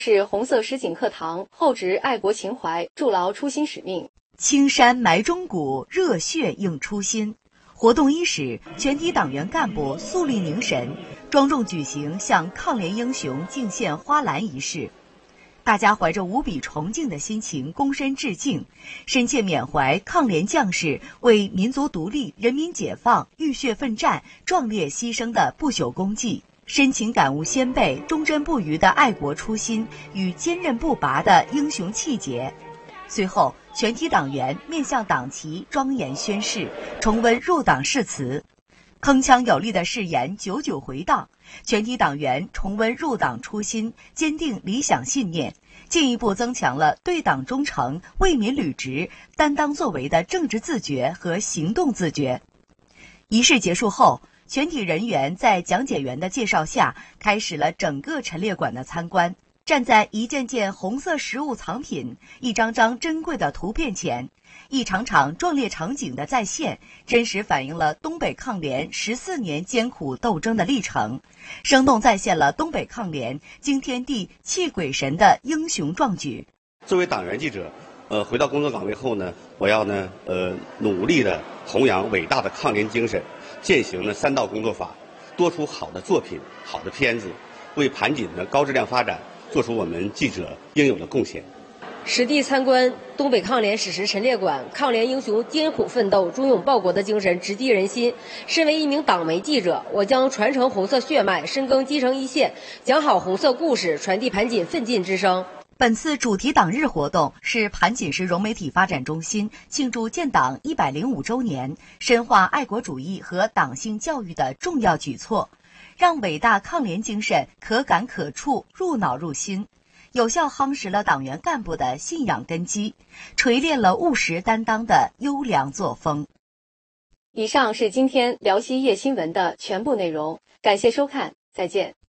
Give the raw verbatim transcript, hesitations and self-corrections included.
是红色实景课堂，厚植爱国情怀，筑牢初心使命。 青山埋忠骨，热血映初心。活动伊始，全体党员干部肃立凝神，庄重举行向抗联英雄敬献花篮仪式。大家怀着无比崇敬的心情躬身致敬，深切缅怀抗联将士为民族独立、人民解放浴血奋战、壮烈牺牲的不朽功绩，深情感悟先辈忠贞不渝的爱国初心与坚韧不拔的英雄气节。随后，全体党员面向党旗庄严宣誓，重温入党誓词。铿锵有力的誓言久久回荡，全体党员重温入党初心，坚定理想信念，进一步增强了对党忠诚、为民履职、担当作为的政治自觉和行动自觉。仪式结束后，全体人员在讲解员的介绍下，开始了整个陈列馆的参观。站在一件件红色实物藏品、一张张珍贵的图片前，一场场壮烈场景的再现，真实反映了东北抗联十四年艰苦斗争的历程，生动再现了东北抗联惊天地泣鬼神的英雄壮举。 作为党员记者，呃，回到工作岗位后呢，我要呢，呃，努力的弘扬伟大的抗联精神，践行呢三道工作法，多出好的作品、好的片子，为盘锦的高质量发展做出我们记者应有的贡献。 实地参观东北抗联史实陈列馆，抗联英雄艰苦奋斗、忠勇报国的精神直击人心。身为一名党媒记者，我将传承红色血脉，深耕基层一线，讲好红色故事，传递盘锦奋进之声。 本次主题党日活动是盘锦市融媒体发展中心庆祝建党一百零五周年、深化爱国主义和党性教育的重要举措，让伟大抗联精神可感可触、入脑入心，有效夯实了党员干部的信仰根基，锤炼了务实担当的优良作风。 以上是今天辽西夜新闻的全部内容，感谢收看，再见。